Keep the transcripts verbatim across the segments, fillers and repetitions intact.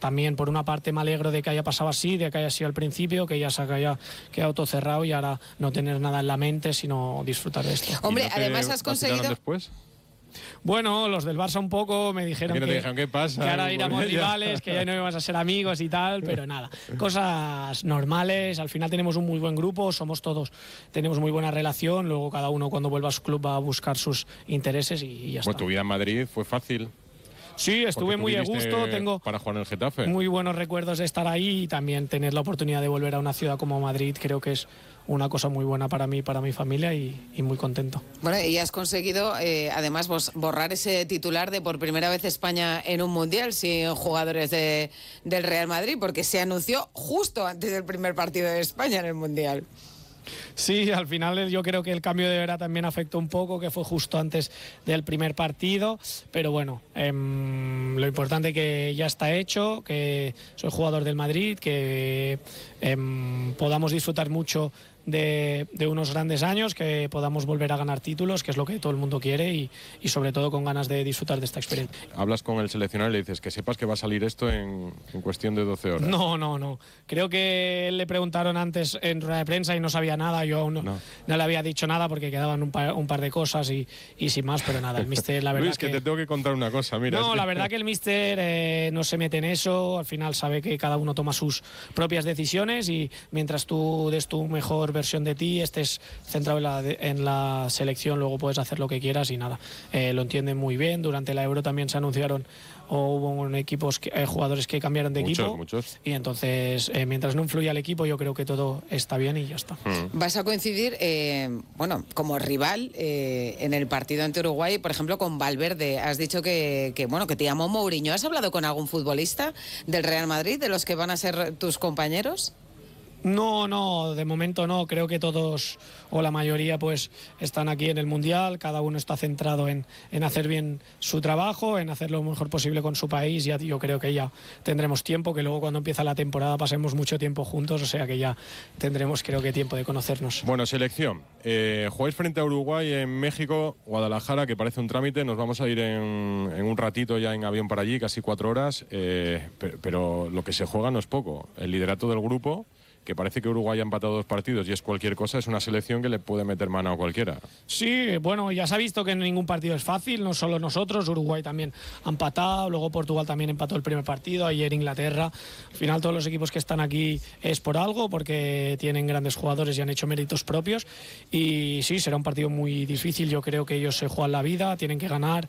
también por una parte me alegro de que haya pasado así, de que haya sido al principio, que ya se haya quedado todo cerrado y ahora no tener nada en la mente, sino disfrutar de esto. Hombre, además has conseguido... después? Bueno, los del Barça un poco me dijeron que, que, dijeron, ¿qué pasa? que ahora éramos rivales, que ya no íbamos a ser amigos y tal, pero nada, cosas normales. Al final tenemos un muy buen grupo, somos todos, tenemos muy buena relación, luego cada uno cuando vuelva a su club va a buscar sus intereses y, y ya bueno, está. Tu vida en Madrid fue fácil. Sí, estuve muy a gusto, tengo para jugar en el Getafe. Muy buenos recuerdos de estar ahí y también tener la oportunidad de volver a una ciudad como Madrid, creo que es una cosa muy buena para mí, para mi familia y, y muy contento. Bueno, y has conseguido eh, además borrar ese titular de por primera vez España en un mundial sin jugadores de, del Real Madrid, porque se anunció justo antes del primer partido de España en el mundial. Sí, al final yo creo que el cambio de hora también afectó un poco, que fue justo antes del primer partido, pero bueno, eh, lo importante que ya está hecho, que soy jugador del Madrid, que eh, podamos disfrutar mucho de, de unos grandes años, que podamos volver a ganar títulos, que es lo que todo el mundo quiere y, y sobre todo con ganas de disfrutar de esta experiencia. Hablas con el seleccionador y le dices que sepas que va a salir esto en, en cuestión de doce horas. No, no, no. Creo que le preguntaron antes en rueda de prensa y no sabía nada. Yo aún no, no. no le había dicho nada porque quedaban un par, un par de cosas y, y sin más, pero nada, el míster, la verdad Luis, que, que te tengo que contar una cosa, mira. No, es que... la verdad que el míster eh, no se mete en eso, al final sabe que cada uno toma sus propias decisiones y mientras tú des tu mejor versión de ti, estés centrado en la, en la selección, luego puedes hacer lo que quieras y nada, eh, lo entienden muy bien. Durante la Euro también se anunciaron o hubo equipos que, eh, jugadores que cambiaron de muchos, equipo muchos. Y entonces eh, mientras no influya el equipo yo creo que todo está bien y ya está. Hmm. Vas a coincidir eh, bueno, como rival eh, en el partido ante Uruguay, por ejemplo con Valverde. Has dicho que, que, bueno, que te llamó Mourinho. ¿Has hablado con algún futbolista del Real Madrid, de los que van a ser tus compañeros? No, no, de momento no, creo que todos o la mayoría pues están aquí en el Mundial, cada uno está centrado en, en hacer bien su trabajo, en hacer lo mejor posible con su país. Ya yo creo que ya tendremos tiempo, que luego cuando empieza la temporada pasemos mucho tiempo juntos, o sea que ya tendremos creo que tiempo de conocernos. Bueno, selección, eh, jugáis frente a Uruguay en México, Guadalajara, que parece un trámite, nos vamos a ir en, en un ratito ya en avión para allí, casi cuatro horas, eh, pero, pero lo que se juega no es poco, el liderato del grupo, que parece que Uruguay ha empatado dos partidos y es cualquier cosa, es una selección que le puede meter mano a cualquiera. Sí, bueno, ya se ha visto que ningún partido es fácil, no solo nosotros, Uruguay también ha empatado, luego Portugal también empató el primer partido, ayer Inglaterra. Al final todos los equipos que están aquí es por algo, porque tienen grandes jugadores y han hecho méritos propios. Y sí, será un partido muy difícil, yo creo que ellos se juegan la vida, tienen que ganar.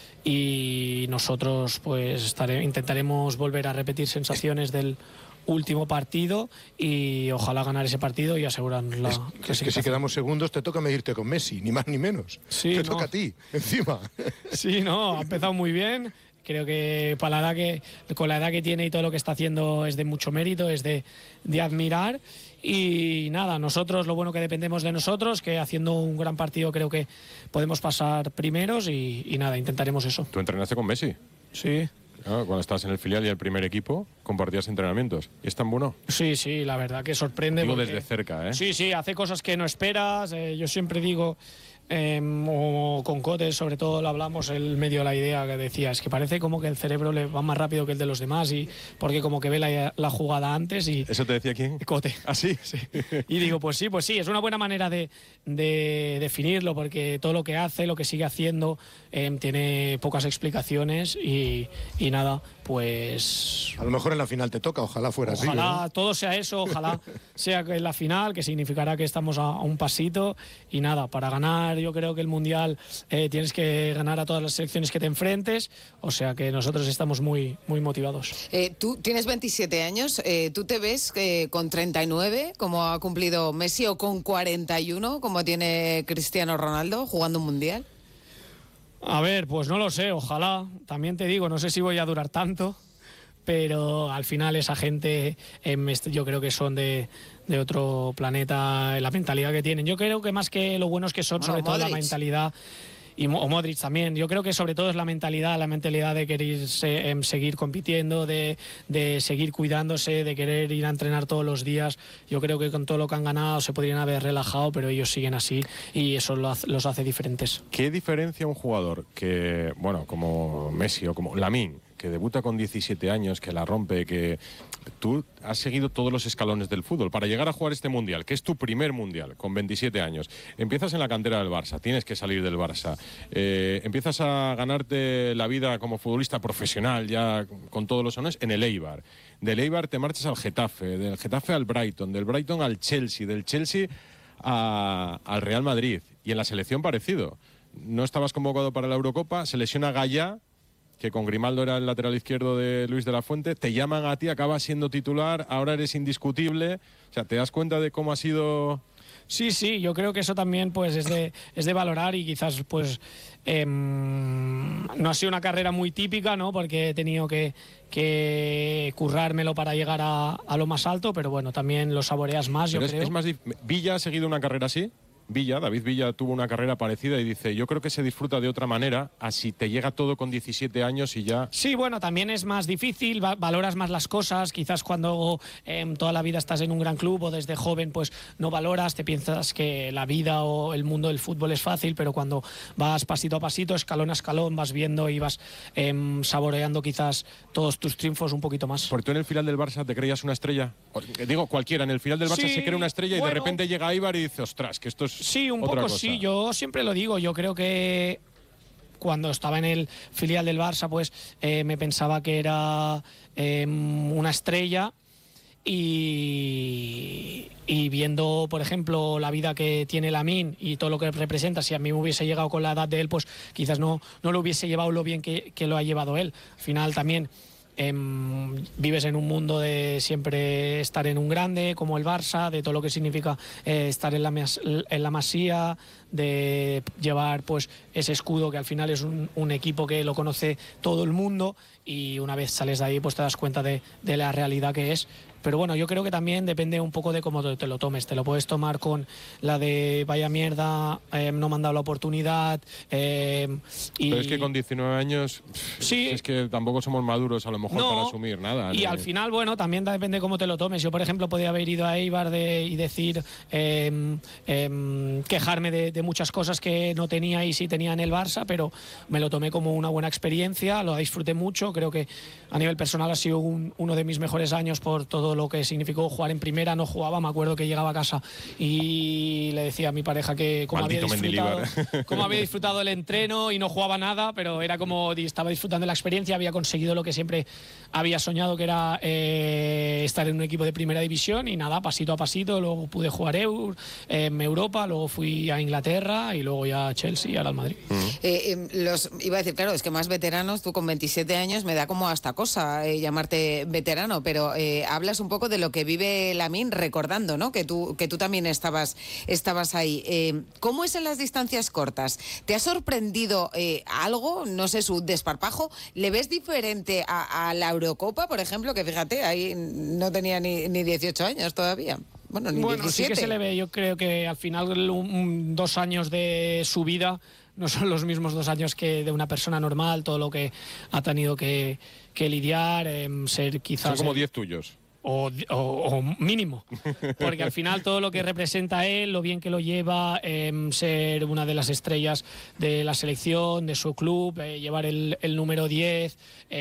Y nosotros pues estaré, intentaremos volver a repetir sensaciones del último partido y ojalá ganar ese partido y asegurarnos la es, es que si quedamos segundos te toca medirte con Messi, ni más ni menos. Sí, te no. toca a ti, encima. Sí, no, ha empezado muy bien. Creo que para la edad que con la edad que tiene y todo lo que está haciendo es de mucho mérito, es de, de admirar. Y nada, nosotros lo bueno que dependemos de nosotros, que haciendo un gran partido creo que podemos pasar primeros y, y nada, intentaremos eso. ¿Tú entrenaste con Messi? Sí. Ah, cuando estabas en el filial y el primer equipo, compartías entrenamientos. ¿Y es tan bueno? Sí, sí, la verdad que sorprende. Digo porque, desde cerca, ¿eh? Sí, sí, hace cosas que no esperas. Eh, yo siempre digo, eh, o con Cote sobre todo lo hablamos, el medio de la idea que decía, es que parece como que el cerebro le va más rápido que el de los demás y porque como que ve la, la jugada antes y... ¿Eso te decía quién? Cote. ¿Ah, sí? Sí. Y digo, pues sí, pues sí, es una buena manera de, de definirlo porque todo lo que hace, lo que sigue haciendo, eh, tiene pocas explicaciones y, y nada, pues... A lo mejor en la final te toca, ojalá fuera así. Ojalá ¿no? todo sea eso, ojalá sea en la final, que significará que estamos a, a un pasito y nada, para ganar yo creo que el Mundial eh, tienes que ganar a todas las selecciones que te enfrentes, o sea que nosotros estamos muy, muy motivados. Eh, tú tienes veintisiete años, eh, ¿tú te ves eh, con treinta y nueve como ha cumplido Messi o con cuarenta y uno como tiene Cristiano Ronaldo jugando un Mundial? A ver, pues no lo sé, ojalá, también te digo, no sé si voy a durar tanto, pero al final esa gente eh, yo creo que son de, de otro planeta, la mentalidad que tienen. Yo creo que más que lo buenos que son, bueno, sobre todo Modric. la mentalidad, y o Modric también, yo creo que sobre todo es la mentalidad, la mentalidad de querer se, eh, seguir compitiendo, de, de seguir cuidándose, de querer ir a entrenar todos los días. Yo creo que con todo lo que han ganado se podrían haber relajado, pero ellos siguen así y eso lo hace, los hace diferentes. ¿Qué diferencia un jugador que, bueno, como Messi o como Lamine, que que debuta con diecisiete años, que la rompe, que tú has seguido todos los escalones del fútbol para llegar a jugar este Mundial, que es tu primer Mundial, con veintisiete años. Empiezas en la cantera del Barça, tienes que salir del Barça. Eh, empiezas a ganarte la vida como futbolista profesional, ya con todos los honores, en el Eibar. Del Eibar te marchas al Getafe, del Getafe al Brighton, del Brighton al Chelsea, del Chelsea a, al Real Madrid. Y en la selección parecido. No estabas convocado para la Eurocopa, se lesiona Gallá, que con Grimaldo era el lateral izquierdo de Luis de la Fuente, te llaman a ti, acabas siendo titular, ahora eres indiscutible. O sea, ¿te das cuenta de cómo ha sido...? Sí, sí, yo creo que eso también pues es de, es de valorar y quizás pues eh, no ha sido una carrera muy típica, ¿no? Porque he tenido que, que currármelo para llegar a, a lo más alto, pero bueno, también lo saboreas más, yo Pero es, creo. es más dif- ¿Villa ha seguido una carrera así? Villa, David Villa tuvo una carrera parecida y dice, yo creo que se disfruta de otra manera, así te llega todo con diecisiete años y ya... Sí, bueno, también es más difícil, va- valoras más las cosas, quizás cuando eh, toda la vida estás en un gran club o desde joven pues no valoras, te piensas que la vida o el mundo del fútbol es fácil, pero cuando vas pasito a pasito, escalón a escalón, vas viendo y vas eh, saboreando quizás todos tus triunfos un poquito más. ¿Por tú en el final del Barça te creías una estrella? O, digo, cualquiera, en el final del Barça Sí, se cree una estrella y bueno. de repente llega Eibar y dice, ostras, que esto es Sí, un otra poco cosa. sí, yo siempre lo digo, yo creo que cuando estaba en el filial del Barça pues eh, me pensaba que era eh, una estrella y, y viendo por ejemplo la vida que tiene Lamine y todo lo que representa, si a mí me hubiese llegado con la edad de él pues quizás no, no lo hubiese llevado lo bien que, que lo ha llevado él. Al final también Eh, vives en un mundo de siempre estar en un grande como el Barça, de todo lo que significa eh, estar en la, mas- en la Masía, de llevar pues ese escudo que al final es un, un equipo que lo conoce todo el mundo y una vez sales de ahí pues te das cuenta de, de la realidad que es. Pero bueno, yo creo que también depende un poco de cómo te, te lo tomes. Te lo puedes tomar con la de vaya mierda, eh, no me han dado la oportunidad. Eh, y Pero es que con diecinueve años, pff, Sí. es que tampoco somos maduros a lo mejor No, para asumir nada. Y ni- al final, bueno, también depende cómo te lo tomes. Yo, por ejemplo, podía haber ido a Eibar de, y decir, eh, eh, quejarme de, de muchas cosas que no tenía y sí tenía en el Barça, pero me lo tomé como una buena experiencia, lo disfruté mucho. Creo que a nivel personal ha sido un- uno de mis mejores años por todo lo que significó jugar en primera. No jugaba, me acuerdo que llegaba a casa y le decía a mi pareja que cómo había, Maldito disfrutado, Mendilibar. cómo había disfrutado el entreno y no jugaba nada, pero era como di- estaba disfrutando de la experiencia, había conseguido lo que siempre había soñado, que era eh, estar en un equipo de primera división y nada, pasito a pasito, luego pude jugar Eur, eh, en Europa, luego fui a Inglaterra y luego ya a Chelsea y ahora al Madrid. Eh, eh, los, iba a decir, claro, es que más veteranos, tú con veintisiete años me da como hasta cosa eh, llamarte veterano, pero eh, hablas un poco de lo que vive Lamine recordando, ¿no? Que tú, que tú también estabas, estabas ahí. Eh, ¿Cómo es en las distancias cortas? ¿Te ha sorprendido eh, algo? No sé, su desparpajo. ¿Le ves diferente a, a la Eurocopa, por ejemplo? Que fíjate, ahí no tenía ni, ni dieciocho años todavía. Bueno, ni Bueno, diecisiete. sí que se le ve. Yo creo que al final un- un- dos años de su vida no son los mismos dos años que de una persona normal, todo lo que ha tenido que, que lidiar, em, ser quizás... Son como el- diez tuyos. O, o- o mínimo, porque al final todo lo que representa él, lo bien que lo lleva, em, ser una de las estrellas de la selección, de su club, eh, llevar el, el número diez.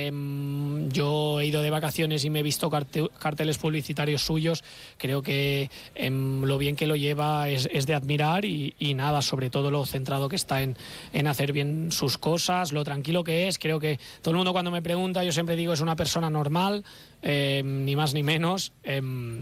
em, yo he ido de vacaciones y me he visto carte- carteles publicitarios suyos. Creo que em, lo bien que lo lleva es, es de admirar y, y nada, sobre todo lo centrado que está en, en hacer bien sus cosas, lo tranquilo que es. Creo que todo el mundo cuando me pregunta, yo siempre digo es una persona normal. Eh, ni más ni menos, eh,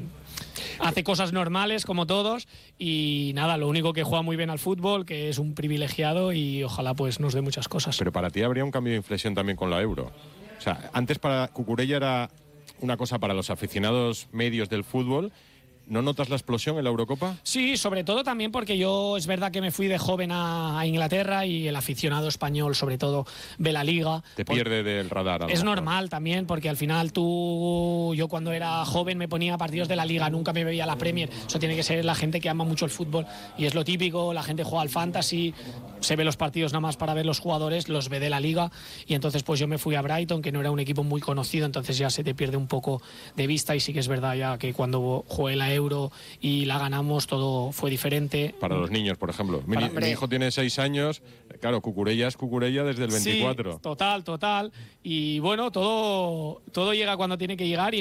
hace cosas normales como todos y nada, lo único que juega muy bien al fútbol, que es un privilegiado y ojalá pues nos dé muchas cosas. Pero para ti habría un cambio de inflexión también con la Euro. O sea, antes para Cucurella era una cosa para los aficionados medios del fútbol. ¿No notas la explosión en la Eurocopa? Sí, sobre todo también porque yo es verdad que me fui de joven a, a Inglaterra y el aficionado español sobre todo ve la liga. Te Por- pierde del radar. a lo Es mejor. normal también, porque al final tú, yo cuando era joven me ponía partidos de la Liga, nunca me veía la Premier. Eso tiene que ser la gente que ama mucho el fútbol y es lo típico, la gente juega al fantasy, se ve los partidos nada más para ver los jugadores, los ve de la Liga y entonces pues yo me fui a Brighton, que no era un equipo muy conocido, entonces ya se te pierde un poco de vista y sí que es verdad ya que cuando jugué la Euro y la ganamos, todo fue diferente. Para los niños, por ejemplo. Mi, Para- mi hijo tiene seis años, claro, Cucurella es Cucurella desde el veinticuatro. Sí, total, total. Y bueno, todo, todo llega cuando tiene que llegar y